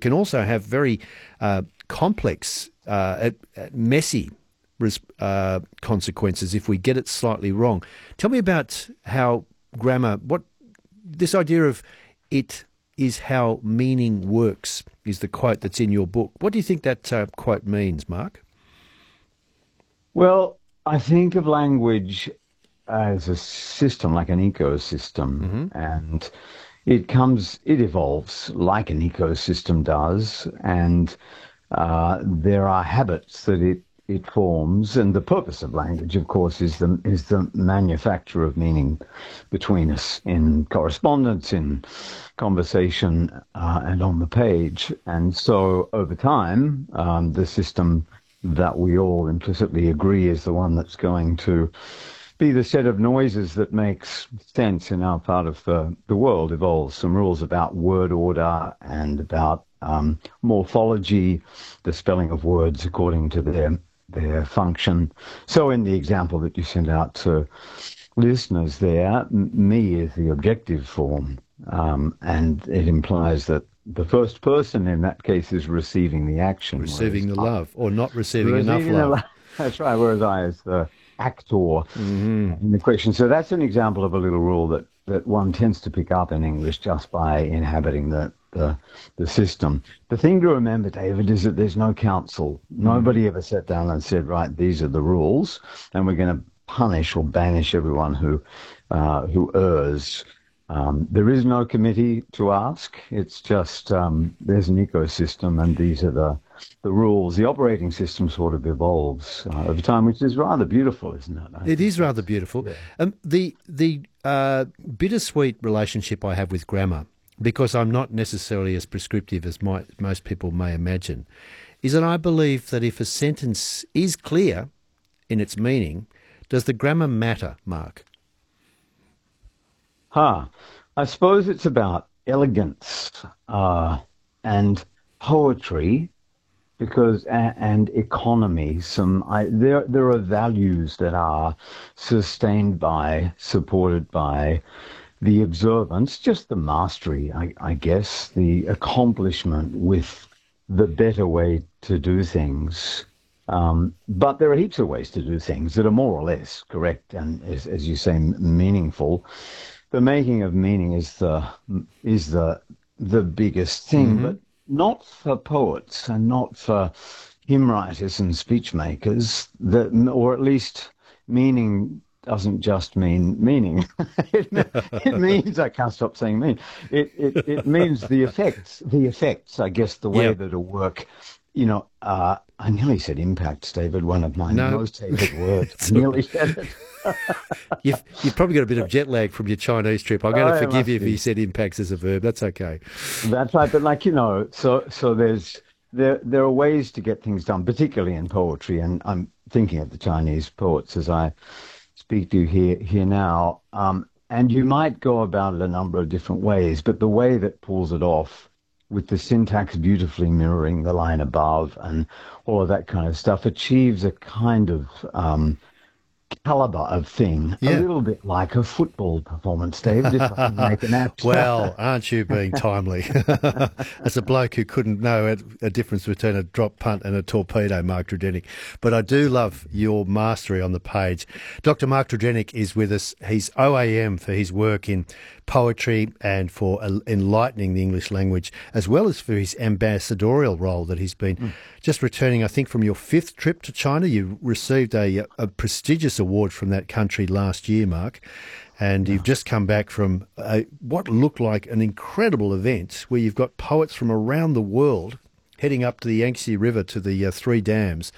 can also have very complex, messy consequences if we get it slightly wrong. Tell me about how grammar, what this idea of it is how meaning works is the quote that's in your book. What do you think that quote means, Mark? Well, I think of language as a system, like an ecosystem, and it evolves like an ecosystem does, and there are habits that it forms, and the purpose of language, of course, is the manufacture of meaning between us in correspondence, in conversation, and on the page. And so, over time, the system that we all implicitly agree is the one that's going to be the set of noises that makes sense in our part of the world evolves. Some rules about word order and about morphology, the spelling of words according to their function. So in the example that you sent out to listeners there, me is the objective form, and it implies that the first person in that case is receiving the action. Receiving the love, or not receiving enough love. That's right, whereas I is the actor in the question. So that's an example of a little rule that one tends to pick up in English just by inhabiting the system. The thing to remember, David, is that there's no council. Nobody ever sat down and said, right, these are the rules, and we're going to punish or banish everyone who errs. There is no committee to ask. It's just there's an ecosystem, and these are the rules. The operating system sort of evolves over time, which is rather beautiful, isn't it? It is rather beautiful. Yeah. The bittersweet relationship I have with grammar, because I'm not necessarily as prescriptive as most people may imagine, is that I believe that if a sentence is clear in its meaning, does the grammar matter, Mark? I suppose it's about elegance and poetry, because and economy. There are values that are sustained by, supported by the observance, just the mastery, I guess, the accomplishment with the better way to do things. But there are heaps of ways to do things that are more or less correct and, as you say, meaningful. The making of meaning is the biggest thing, but not for poets and not for hymn writers and speech makers. Or at least meaning doesn't just mean meaning. It means, I can't stop saying mean. It means the effects. The effects, I guess, the way that a work. I nearly said impacts, David, one of my most hated words. I nearly said it. You've probably got a bit of jet lag from your Chinese trip. I'm going to forgive you if you said impacts as a verb. That's okay. That's right. But so there are ways to get things done, particularly in poetry. And I'm thinking of the Chinese poets as I speak to you here now. And you might go about it a number of different ways, but the way that pulls it off, with the syntax beautifully mirroring the line above and all of that kind of stuff, achieves a kind of caliber of thing, a little bit like a football performance, David, if I can make an apt. Well, aren't you being timely? As a bloke who couldn't know a difference between a drop punt and a torpedo, Mark Tredenick. But I do love your mastery on the page. Dr. Mark Tredenick is with us. He's OAM for his work in poetry and for enlightening the English language, as well as for his ambassadorial role that he's been just returning, I think, from your 5th trip to China. You received a prestigious award from that country last year, Mark, and you've just come back from what looked like an incredible event where you've got poets from around the world heading up to the Yangtze River to the 3 dams.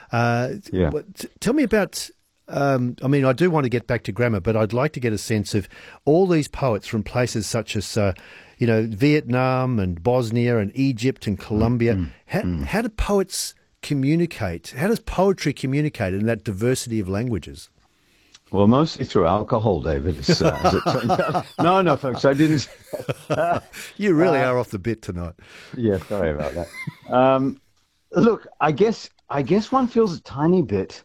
Tell me about... I do want to get back to grammar, but I'd like to get a sense of all these poets from places such as, Vietnam and Bosnia and Egypt and Colombia. How do poets communicate? How does poetry communicate in that diversity of languages? Well, mostly through alcohol, David. As it turns out. No, folks, I didn't. You really are off the bit tonight. Yeah, sorry about that. Look, I guess one feels a tiny bit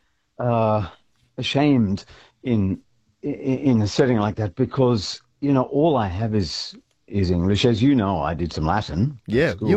ashamed in a setting like that, because all I have is English. As you know, I did some Latin. Yeah,